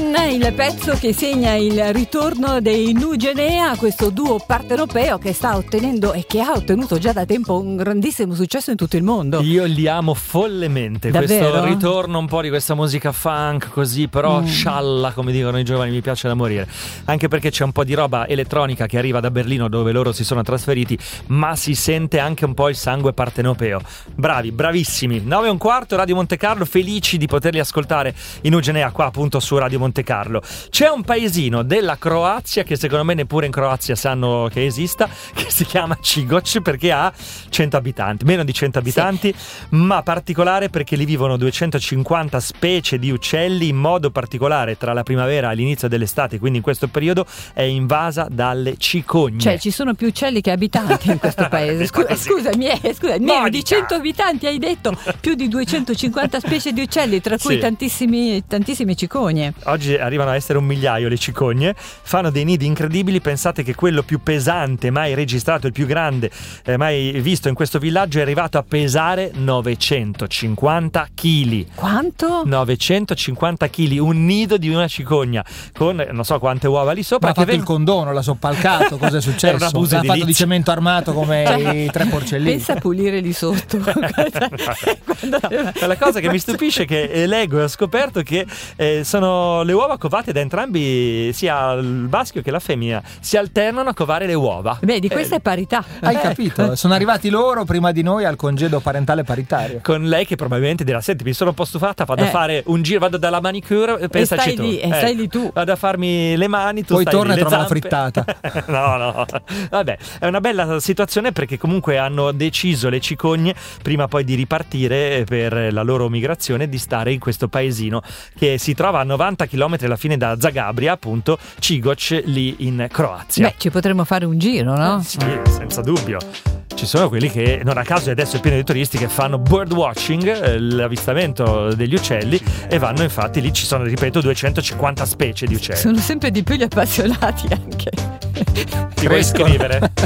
il pezzo che segna il ritorno dei Nugenea, questo duo partenopeo che sta ottenendo e che ha ottenuto già da tempo un grandissimo successo in tutto il mondo. Io li amo follemente. Davvero? Questo ritorno un po' di questa musica funk così, però scialla, come dicono i giovani, mi piace da morire. Anche perché c'è un po' di roba elettronica che arriva da Berlino, dove loro si sono trasferiti, ma si sente anche un po' il sangue partenopeo. Bravi, bravissimi. 9:15, Radio Monte Carlo, felici di poterli ascoltare in Nugenea qua appunto su Radio Monte Carlo. C'è un paesino della Croazia che secondo me neppure in Croazia sanno che esista, che si chiama Čigoć, perché ha 100 abitanti, meno di 100 abitanti, ma particolare perché lì vivono 250 specie di uccelli, in modo particolare tra la primavera e l'inizio dell'estate, quindi in questo periodo è invasa dalle cicogne. Cioè ci sono più uccelli che abitanti in questo paese. Scusami, meno di 100 abitanti hai detto, più di 250 specie di uccelli, tra cui tantissime cicogne. Oggi arrivano a essere 1 migliaio le cicogne, fanno dei nidi incredibili. Pensate che quello più pesante mai registrato, il più grande mai visto in questo villaggio, è arrivato a pesare 950 kg. Quanto? 950 kg, un nido di una cicogna con non so quante uova lì sopra. Ma ha fatto il condono, l'ha soppalcato, cosa è successo? Era un abuso l'ha fatto edilizio. di cemento armato come i 3 porcellini. Pensa a pulire lì sotto. La cosa che mi stupisce è che leggo e ho scoperto che sono le uova covate da entrambi, sia il maschio che la femmina, si alternano a covare le uova. Beh, di questa è parità. Hai capito? Sono arrivati loro prima di noi al congedo parentale paritario. Con lei che probabilmente dirà: senti, mi sono un po' stufata, vado a fare un giro, vado dalla manicure, pensaci tu. Stai lì tu. Vado a farmi le mani, tu Poi stai torna lì, e le trova la zampe. frittata. No. Vabbè, è una bella situazione, perché comunque hanno deciso le cicogne, prima poi di ripartire per la loro migrazione, di stare in questo paesino che si trova a 90 km alla fine da Zagabria, appunto, Čigoć, lì in Croazia. Beh, ci potremmo fare un giro, no? Sì, senza dubbio. Ci sono quelli che, non a caso adesso è pieno di turisti che fanno bird watching, l'avvistamento degli uccelli, e vanno, infatti lì ci sono, ripeto, 250 specie di uccelli. Sono sempre di più gli appassionati anche. Ti vuoi iscrivere?